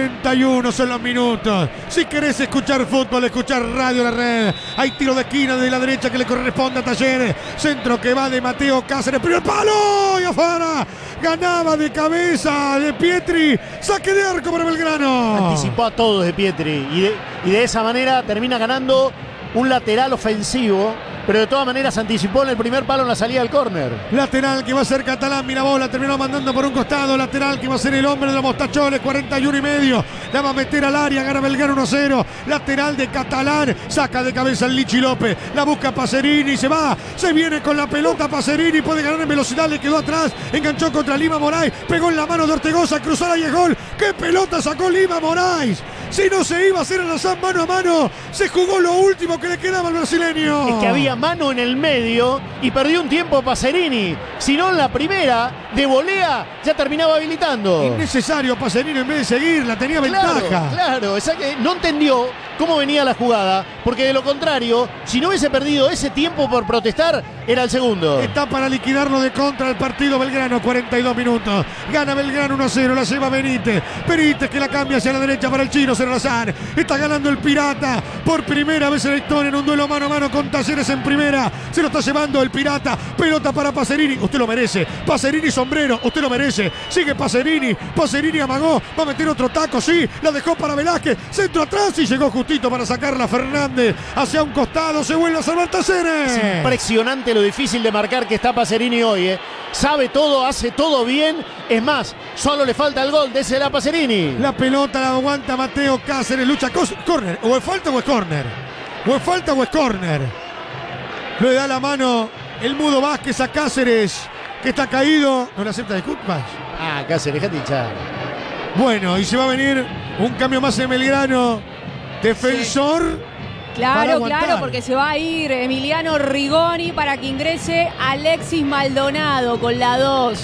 S1: 41 son los minutos. Si querés escuchar fútbol, escuchar Radio La Red. Hay tiro de esquina de la derecha que le corresponde a Talleres. Centro que va de Mateo Cáceres, primer palo y afuera. Ganaba de cabeza de Pietri. Saque de arco para Belgrano.
S4: Anticipó a todos de Pietri y de esa manera termina ganando un lateral ofensivo, pero de todas maneras anticipó en el primer palo en la salida del córner.
S1: Lateral que va a ser Catalán, Mirabó, la terminó mandando por un costado. Lateral que va a ser el hombre de los mostachones, 41 y medio. La va a meter al área, gana Belgrano 1-0. Lateral de Catalán, saca de cabeza el Lichi López. La busca Pacerini, se va, se viene con la pelota Pacerini, puede ganar en velocidad, le quedó atrás, enganchó contra Lima Moray, pegó en la mano de Ortegoza, cruzada y es gol. ¡Qué pelota sacó Lima Moray! Si no se iba a hacer Arazán mano a mano, se jugó lo último que le quedaba al brasileño.
S4: Es que había mano en el medio y perdió un tiempo Pacerini. Si no, en la primera de volea ya terminaba habilitando.
S1: Innecesario Pacerini en vez de seguir, la tenía ventaja.
S4: Claro, no entendió cómo venía la jugada, porque de lo contrario, si no hubiese perdido ese tiempo por protestar, era el segundo.
S1: Está para liquidarlo de contra el partido Belgrano, 42 minutos. Gana Belgrano 1-0, la lleva Benítez. Benítez que la cambia hacia la derecha para el chino Serrazán. Está ganando el Pirata por primera vez en la historia en un duelo mano a mano con Talleres en primera. Se lo está llevando el Pirata. Pelota para Pacerini, usted lo merece. Pacerini sombrero, usted lo merece. Sigue Pacerini, Pacerini amagó, va a meter otro taco, sí. La dejó para Velázquez, centro atrás y llegó justito para sacarla Fernández hacia un costado. Se vuelve a salvar Talleres.
S4: Es impresionante lo difícil de marcar que está Pacerini hoy. Sabe todo, hace todo bien. Es más, solo le falta el gol de ese la Pacerini.
S1: La pelota la aguanta Mateo Cáceres, lucha córner. O es falta o es córner. O es falta o es córner. Le da la mano el Mudo Vázquez a Cáceres, que está caído. ¿No le acepta disculpas?
S4: Cáceres, déjate hinchar.
S1: Bueno, y se va a venir un cambio más en Belgrano. Defensor.
S3: Claro, porque se va a ir Emiliano Rigoni para que ingrese Alexis Maldonado con la 2.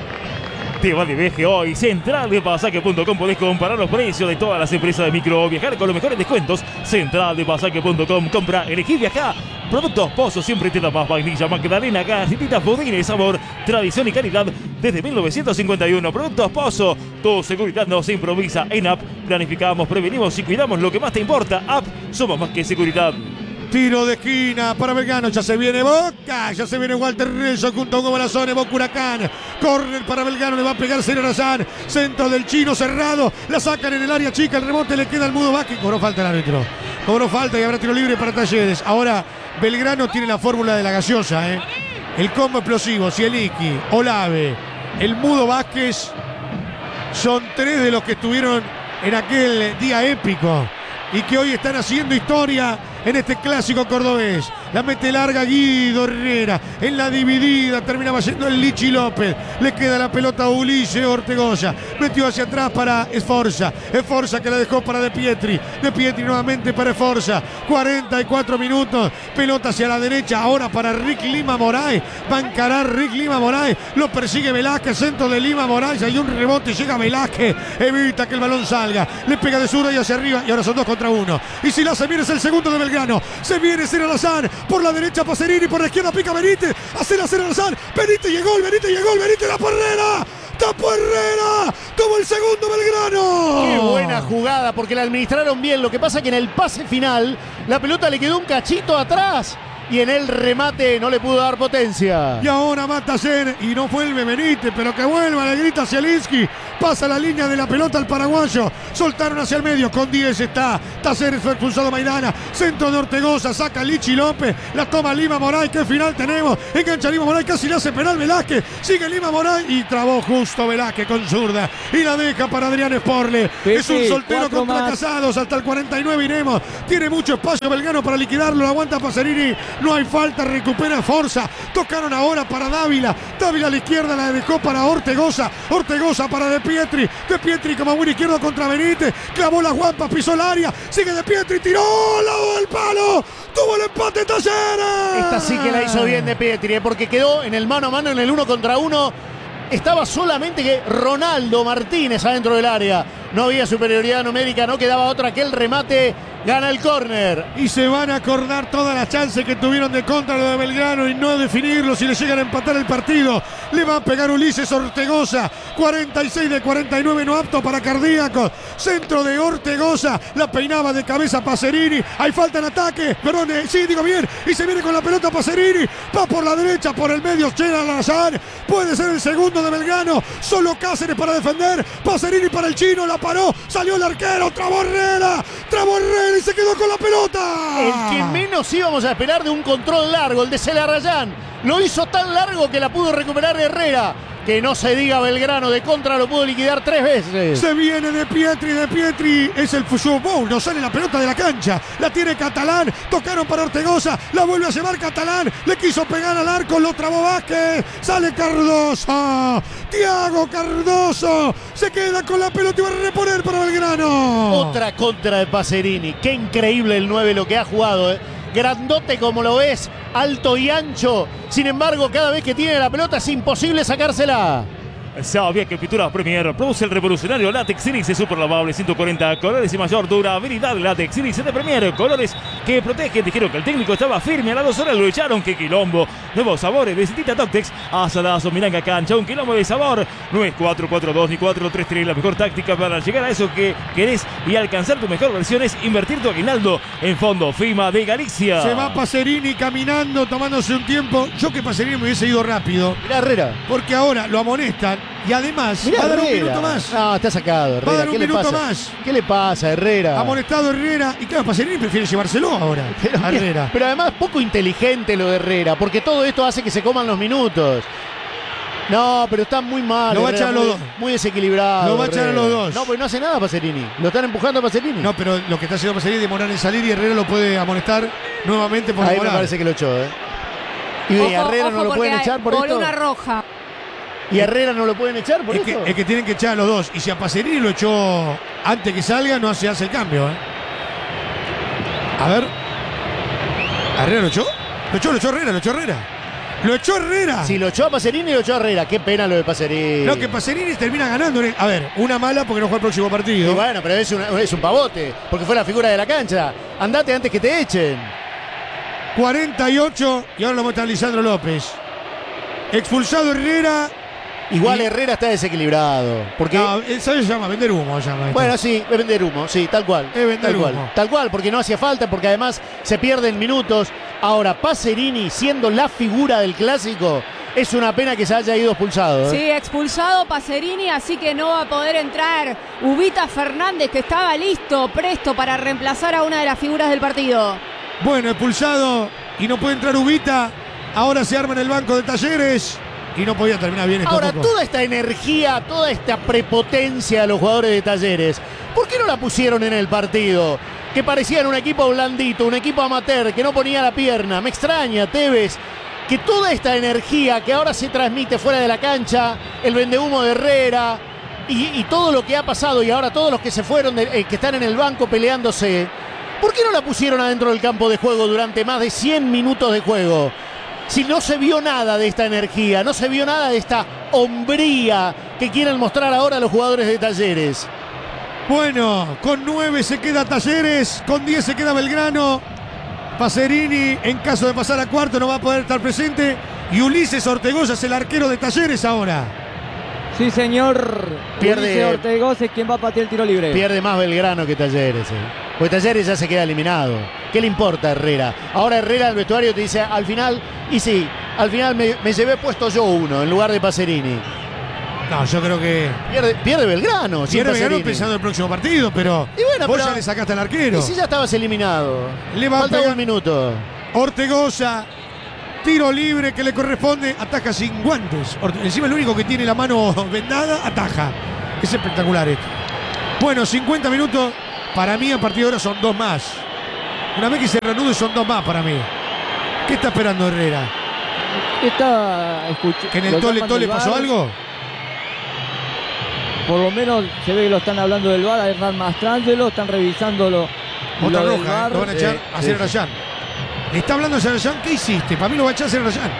S2: Te va de viaje hoy. Central de Pasaje.com. Podés comparar los precios de todas las empresas de micro. Viajar con los mejores descuentos. Central de Pasaje.com. Compra, elegí viajar. Productos Pozo siempre te da más vainilla, magdalena, galletitas, budines, sabor, tradición y calidad desde 1951. Productos Pozo. Tu seguridad no se improvisa. En App planificamos, prevenimos y cuidamos lo que más te importa. App, somos más que seguridad.
S1: Tiro de esquina para Belgrano, ya se viene Boca, ya se viene Walter Rezo junto a Hugo Balazone, Boca Huracán, córner para Belgrano, le va a pegar Serazán, centro del chino cerrado, la sacan en el área chica, el rebote le queda al Mudo Vázquez, cobró falta el árbitro, cobró falta y habrá tiro libre para Talleres. Ahora Belgrano tiene la fórmula de la gaseosa, el combo explosivo, Cieliqui, Olave, el Mudo Vázquez, son 3 de los que estuvieron en aquel día épico y que hoy están haciendo historia en este clásico cordobés. La mete larga Guido Herrera. En la dividida terminaba yendo el Lichi López. Le queda la pelota a Ulises Ortegoza. Metió hacia atrás para Esforza. Esforza que la dejó para De Pietri. De Pietri nuevamente para Esforza. 44 minutos. Pelota hacia la derecha. Ahora para Rick Lima Moray. Va a encarar Rick Lima Moray. Lo persigue Velázquez. Centro de Lima Moray. Hay un rebote. Llega Velázquez. Evita que el balón salga. Le pega de zurda y hacia arriba. Y ahora son 2 contra 1. Y si la hace bien es el segundo de Belgrano. Se viene Serazán. Por la derecha Pacerini, por la izquierda pica Benítez. Hacer Alazán. Benítez llegó, Benítez la porrera. tapó Herrera, tuvo el segundo Belgrano.
S4: Qué buena jugada, porque la administraron bien. Lo que pasa es que en el pase final la pelota le quedó un cachito atrás y en el remate no le pudo dar potencia.
S1: Y ahora va Taller y no vuelve Benítez, pero que vuelva, le grita Zielinski. Pasa la línea de la pelota al paraguayo. Soltaron hacia el medio, con 10 está. Taller fue expulsado Maidana. Centro de Ortegoza, saca Lichi López. La toma Lima Moray, qué final tenemos. Engancha Lima Moray, casi le hace penal Velázquez. Sigue Lima Moray y trabó justo Velázquez con zurda. Y la deja para Adrián Sporle. Es un soltero contra Casados. Hasta el 49 iremos. Tiene mucho espacio Belgrano para liquidarlo. Lo aguanta Pacerini. No hay falta, recupera Forza. Tocaron ahora para Dávila. Dávila a la izquierda la dejó para Ortegoza. Ortegoza para De Pietri. De Pietri como buen izquierdo contra Benítez. Clavó la guampa, pisó el área. Sigue De Pietri, tiró al lado del palo. Tuvo el empate Talleres.
S4: Esta sí que la hizo bien De Pietri, porque quedó en el mano a mano, en el 1 contra 1. Estaba solamente que Ronaldo Martínez adentro del área. No había superioridad numérica, no quedaba otra que el remate. Gana el córner.
S1: Y se van a acordar todas las chances que tuvieron de contra lo de Belgrano y no definirlo si le llegan a empatar el partido. Le va a pegar Ulises Ortegoza. 46 de 49, no apto para cardíacos. Centro de Ortegoza. La peinaba de cabeza Pacerini. Hay falta en ataque. Perdón, sí, digo bien. Y se viene con la pelota Pacerini. Va por la derecha, por el medio. Chela Lazar. Puede ser el segundo de Belgrano. Solo Cáceres para defender. Pacerini para el chino. La paró. Salió el arquero. Trabó Herrera. Y se quedó con la pelota.
S4: El que menos íbamos a esperar de un control largo, el de Celarrayán. Lo hizo tan largo que la pudo recuperar Herrera. Que no se diga Belgrano, de contra lo pudo liquidar 3 veces.
S1: Se viene De Pietri, es el fútbol, no sale la pelota de la cancha. La tiene Catalán, tocaron para Ortegoza, la vuelve a llevar Catalán, le quiso pegar al arco, lo trabó Vázquez, sale Cardoso. Thiago Cardoso se queda con la pelota y va a reponer para Belgrano.
S4: Otra contra de Pacerini. Qué increíble el 9 lo que ha jugado, Grandote como lo es, alto y ancho. Sin embargo, cada vez que tiene la pelota es imposible sacársela.
S2: Sabía que Pinturas Premier produce el revolucionario Látex Sílice super lavable 140 colores y mayor durabilidad. Látex Sílice de Premier, colores que protegen. Dijeron que el técnico estaba firme, a las 2 horas lo echaron. ¡Qué quilombo! Nuevos sabores de Citita Toctex, asadazo, Miranga Cancha, un quilombo de sabor. No es 4-4-2 ni 4-3-3. La mejor táctica para llegar a eso que querés y alcanzar tu mejor versión es invertir tu aguinaldo en Fondo FIMA de Galicia.
S1: Se va Pacerini caminando, tomándose un tiempo. Yo que Pacerini me hubiese ido rápido.
S4: Mirá Herrera.
S1: Porque ahora lo amonestan. Y además,
S4: mirá,
S1: va a dar
S4: Herrera.
S1: un minuto más.
S4: No, está sacado Herrera.
S1: Va a dar un
S4: ¿Qué le
S1: minuto
S4: pasa?
S1: más.
S4: ¿Qué le pasa a Herrera?
S1: Amonestado Herrera. Y claro, Pacerini prefiere llevárselo ahora.
S4: Pero,
S1: a Herrera.
S4: Pero además poco inteligente lo de Herrera, porque todo esto hace que se coman los minutos. No, pero está muy mal.
S1: Lo va a echar a los dos.
S4: Muy desequilibrado.
S1: Lo va a echar a los dos.
S4: No, pues no hace nada Pacerini. Lo están empujando a Pacerini.
S1: No, pero lo que está haciendo Pacerini es demorar en salir y Herrera lo puede amonestar nuevamente por
S4: Ahí
S1: demorar.
S4: me parece que lo echó, Y
S3: Ojo,
S4: a Herrera
S3: ojo,
S4: no lo pueden
S3: porque
S4: echar por
S3: por
S4: esto.
S3: una roja.
S4: ¿Y a Herrera no lo pueden echar por esto?
S1: Es que tienen que echar a los dos. Y si a Pacerini lo echó antes que salga, no se hace el cambio. A ver. ¿A Herrera lo echó? Lo echó Herrera, lo echó Herrera.
S4: Si lo echó a Pacerini, lo echó a Herrera. Qué pena lo de Pacerini.
S1: No, que Pacerini termina ganando. A ver, una mala porque no juega el próximo partido.
S4: Y bueno, pero es un pavote, porque fue la figura de la cancha. Andate antes que te echen.
S1: 48 y ahora lo muestra Lisandro López. Expulsado Herrera.
S4: Igual Herrera está desequilibrado. Porque
S1: No, eso se llama vender humo.
S4: bueno, sí, es vender humo, sí, tal cual.
S1: Es vender
S4: tal cual.
S1: humo.
S4: Tal cual, porque no hacía falta, porque además se pierden minutos. Ahora, Pacerini, siendo la figura del clásico, es una pena que se haya ido expulsado.
S3: Sí, expulsado Pacerini, así que no va a poder entrar Ubita Fernández, que estaba listo, presto para reemplazar a una de las figuras del partido.
S1: Bueno, expulsado y no puede entrar Ubita. Ahora se arma en el banco de Talleres y no podía terminar bien esto.
S4: Ahora,
S1: tampoco.
S4: toda esta energía, toda esta prepotencia de los jugadores de Talleres, ¿por qué no la pusieron en el partido? Que parecían un equipo blandito, un equipo amateur, que no ponía la pierna. Me extraña, Tevez, que toda esta energía que ahora se transmite fuera de la cancha, el vendehumo de Herrera y todo lo que ha pasado y ahora todos los que se fueron, que están en el banco peleándose, ¿por qué no la pusieron adentro del campo de juego durante más de 100 minutos de juego? Si no se vio nada de esta energía, no se vio nada de esta hombría que quieren mostrar ahora los jugadores de Talleres.
S1: Bueno, con 9 se queda Talleres, con 10 se queda Belgrano. Pacerini, en caso de pasar a cuarto, no va a poder estar presente. Y Ulises Ortegoza es el arquero de Talleres ahora.
S7: Sí, señor.
S4: Pierde-
S7: Ulises Ortegoza es quien va a patear el tiro libre.
S4: Pierde más Belgrano que Talleres. Porque Talleres ya se queda eliminado. ¿Qué le importa a Herrera? Ahora Herrera al vestuario te dice al final, y sí, al final me llevé puesto yo uno en lugar de Pacerini.
S1: No, yo creo que
S4: Pierde Belgrano. sin
S1: pierde Belgrano
S4: Pacerini.
S1: pensando en el próximo partido, pero
S4: Y bueno,
S1: vos
S4: pero-
S1: ya le sacaste al arquero.
S4: Y si ya estabas eliminado.
S1: Le va a
S4: Faltaba
S1: pegar-
S4: un minuto.
S1: Ortegoza, tiro libre que le corresponde, ataja sin guantes. Encima el único que tiene la mano vendada, ataja. Es espectacular esto. Bueno, 50 minutos, para mí a partir de ahora son 2 más. Una vez que se reanude son 2 más para mí. ¿Qué está esperando Herrera?
S7: Está escuchando.
S1: ¿Que en el tole pasó algo?
S7: Por lo menos se ve que lo están hablando del VAR, a Hernán Mastrangelo, están revisándolo.
S1: Otra
S7: lo del
S1: roja,
S7: VAR.
S1: lo van a echar a Serrayán. Le está hablando a Serrayán, ¿qué hiciste? Para mí lo va a echar Serrayán.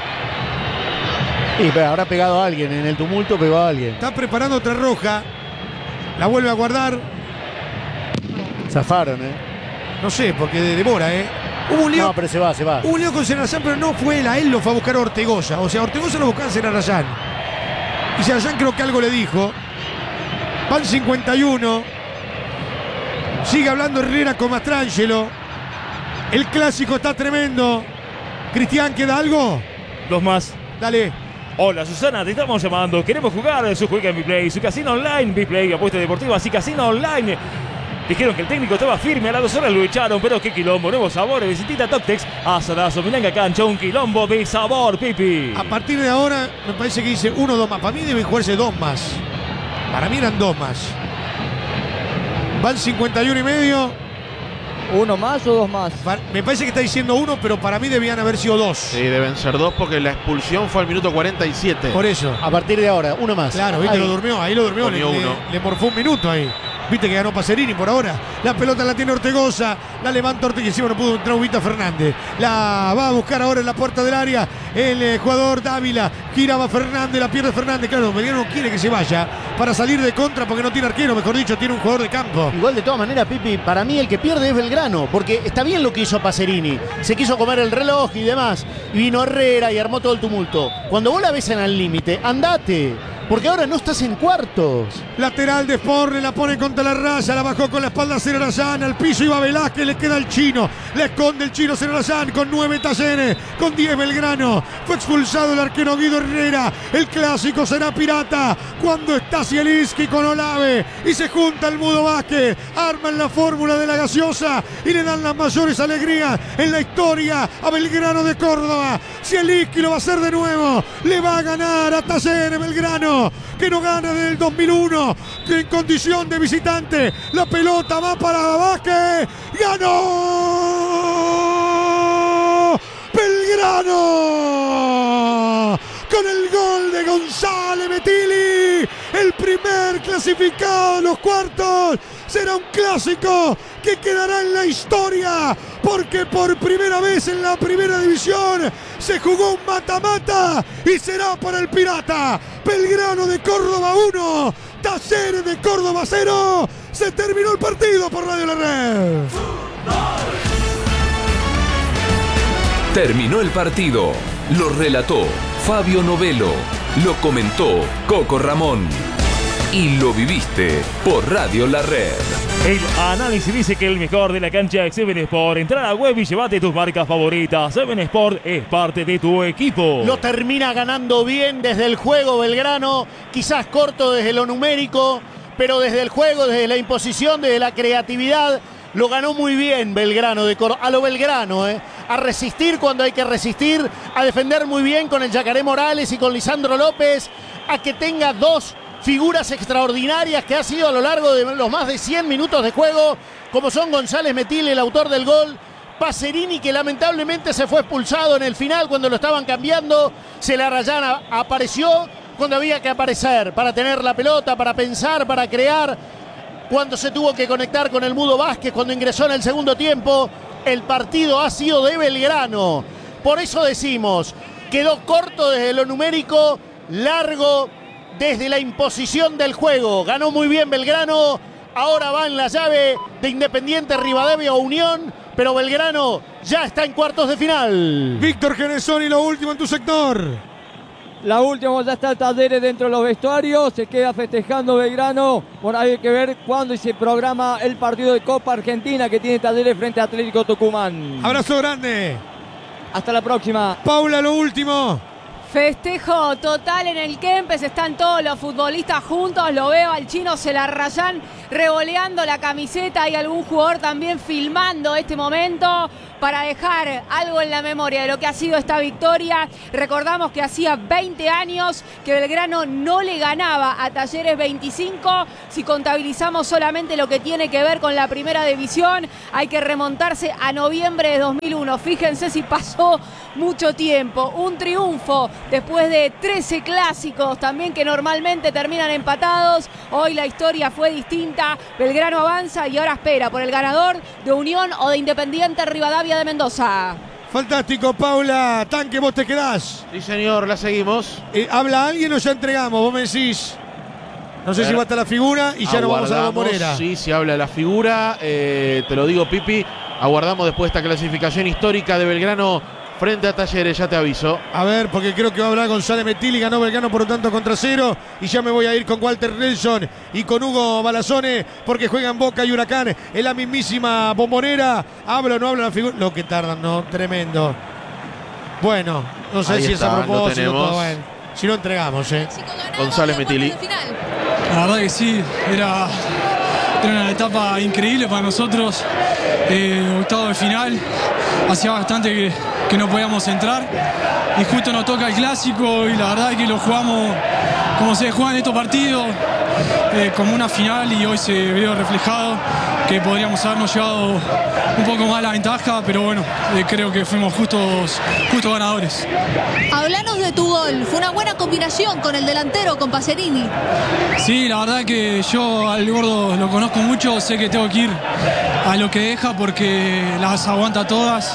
S4: Y pero habrá pegado a alguien. En el tumulto pegó a alguien.
S1: Está preparando otra roja. La vuelve a guardar.
S4: Zafaron,
S1: No sé, porque demora, Hubo un lío.
S4: No, pero se va.
S1: Hubo un lío con Serrayán, pero no fue él. A él lo fue a buscar a Ortegoza. O sea, Ortegoza lo buscaba a Serrayán. Y Serrayán creo que algo le dijo. Van 51. Sigue hablando Herrera con Mastrangelo. El clásico está tremendo. Cristian, ¿queda algo?
S2: 2 más.
S1: Dale.
S2: Hola Susana, te estamos llamando. Queremos jugar su juega en Biplay, su casino online. Biplay, apuestas deportivas y casino online. Dijeron que el técnico estaba firme, a las 2 horas lo echaron, pero qué quilombo, nuevos sabores, visitita Toptex, asadazo, milanga cancha, un quilombo de sabor, Pipi.
S1: A partir de ahora, me parece que dice 1 o 2 más. Para mí deben jugarse 2 más. Para mí eran 2 más. Van 51 y medio.
S7: ¿Uno más o 2 más?
S1: Me parece que está diciendo 1, pero para mí debían haber sido 2.
S5: Sí, deben ser 2 porque la expulsión fue al minuto 47.
S1: Por eso.
S4: A partir de ahora, uno más.
S1: Claro, viste,
S4: Ahí.
S1: lo durmió, ahí lo durmió,
S5: Comió uno.
S1: le morfó un minuto ahí. Viste que ganó Pacerini por ahora. La pelota la tiene Ortegoza, la levanta Ortegoza y encima no pudo entrar Ubita Fernández. La va a buscar ahora en la puerta del área el jugador Dávila. Giraba Fernández, la pierde Fernández. Claro, Belgrano no quiere que se vaya para salir de contra porque no tiene arquero, mejor dicho, tiene un jugador de campo.
S4: Igual de todas maneras, Pipi, para mí el que pierde es Belgrano, porque está bien lo que hizo Pacerini. Se quiso comer el reloj y demás. Y vino Herrera y armó todo el tumulto. Cuando vos la ves en el límite, andate. Porque ahora no estás en cuartos.
S1: Lateral de Sporre, la pone contra la raya, la bajó con la espalda a Serrayán, al piso iba Velázquez, le queda el chino, le esconde el chino Serrayán con 9 Talleres, con 10 Belgrano. Fue expulsado el arquero Guido Herrera, el clásico será pirata cuando está Zielinski con Olave y se junta el Mudo Vázquez, arman la fórmula de la gaseosa y le dan las mayores alegrías en la historia a Belgrano de Córdoba. Zielinski lo va a hacer de nuevo, le va a ganar a Talleres Belgrano, que no gana desde el 2001, que en condición de visitante, la pelota va para Vázquez, ¡ganó! ¡Belgrano! Con el gol de González Metilli, el primer clasificado a los cuartos, será un clásico que quedará en la historia, porque por primera vez en la primera división se jugó un mata-mata y será para el Pirata. Belgrano de Córdoba 1, Talleres de Córdoba 0. Se terminó el partido por Radio La Red.
S8: Terminó el partido. Lo relató Fabio Novelo. Lo comentó Coco Ramón. Y lo viviste por Radio La Red.
S2: El análisis dice que el mejor de la cancha es Seven Sport. Entra a la web y llévate tus marcas favoritas. Seven Sport es parte de tu equipo.
S4: Lo termina ganando bien desde el juego Belgrano, quizás corto desde lo numérico, pero desde el juego, desde la imposición, desde la creatividad, lo ganó muy bien Belgrano de Córdoba. A lo Belgrano, a resistir cuando hay que resistir, a defender muy bien con el Yacaré Morales y con Lisandro López, a que tenga 2 figuras extraordinarias que ha sido a lo largo de los más de 100 minutos de juego, como son González Metilli, el autor del gol, Pacerini, que lamentablemente se fue expulsado en el final cuando lo estaban cambiando, Celarayán apareció cuando había que aparecer, para tener la pelota, para pensar, para crear, cuando se tuvo que conectar con el Mudo Vázquez, cuando ingresó en el segundo tiempo. El partido ha sido de Belgrano, por eso decimos, quedó corto desde lo numérico, largo desde la imposición del juego. Ganó muy bien Belgrano, ahora va en la llave de Independiente Rivadavia o Unión, pero Belgrano ya está en cuartos de final.
S1: Víctor Genesoni, lo último en tu sector.
S7: La última, ya está Talleres dentro de los vestuarios, se queda festejando Belgrano. Bueno, hay que ver cuándo se programa el partido de Copa Argentina que tiene Talleres frente a Atlético Tucumán.
S1: Abrazo grande.
S7: Hasta la próxima.
S1: Paula, lo último.
S3: Festejo total en el Kempes, están todos los futbolistas juntos, lo veo al Chino Celarrayán revoleando la camiseta y algún jugador también filmando este momento para dejar algo en la memoria de lo que ha sido esta victoria. Recordamos que hacía 20 años que Belgrano no le ganaba a Talleres, 25, si contabilizamos solamente lo que tiene que ver con la primera división, hay que remontarse a noviembre de 2001, fíjense si pasó mucho tiempo, un triunfo después de 13 clásicos también que normalmente terminan empatados. Hoy la historia fue distinta, Belgrano avanza y ahora espera por el ganador de Unión o de Independiente Rivadavia de Mendoza.
S1: Fantástico, Paula. Tanque, vos te quedás.
S5: Sí, señor, la seguimos.
S1: ¿Habla alguien o ya entregamos? Vos me decís. No sé si va hasta la figura y ya nos vamos a la bombonera.
S5: Sí, si habla la figura. Te lo digo, Pipi. Aguardamos después de esta clasificación histórica de Belgrano frente a Talleres, ya te aviso.
S1: A ver, porque creo que va a hablar González Metilli, ganó Belgrano por lo tanto contra 0. Y ya me voy a ir con Walter Nelson y con Hugo Balazone, porque juegan Boca y Huracán en la mismísima bombonera. ¿Habla o no habla la figura? Lo que tardan, ¿no? Tremendo. Bueno, no sé si es a propósito. Todo bueno. Si no entregamos,
S5: González Metilli.
S9: La verdad que sí, era una etapa increíble para nosotros. Octavo de final. Hacía bastante que no podíamos entrar y justo nos toca el clásico y la verdad es que lo jugamos como se juegan estos partidos, como una final, y hoy se vio reflejado que podríamos habernos llevado un poco más la ventaja, pero bueno, creo que fuimos justos ganadores.
S10: Hablanos de tu gol, fue una buena combinación con el delantero, con Pacerini.
S9: Sí, la verdad que yo al Gordo lo conozco mucho, sé que tengo que ir a lo que deja porque las aguanta todas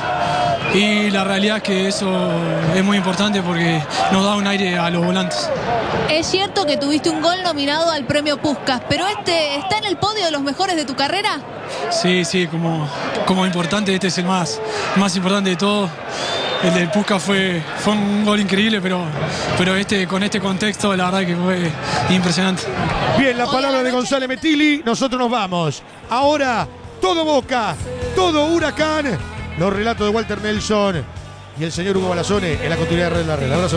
S9: y la realidad es que eso es muy importante porque nos da un aire a los volantes.
S10: Es cierto que tuviste un gol nominado al premio Puskás, pero ¿está en el podio de los mejores de tu carrera?
S9: Sí, como importante, este es el más importante de todo. El del Puskás fue un gol increíble, pero con este contexto la verdad que fue impresionante.
S1: Bien, la palabra de González Metilli, nosotros nos vamos. Ahora, todo Boca, todo Huracán. Los relatos de Walter Nelson y el señor Hugo Balazone en la continuidad de Red La Red. Abrazo.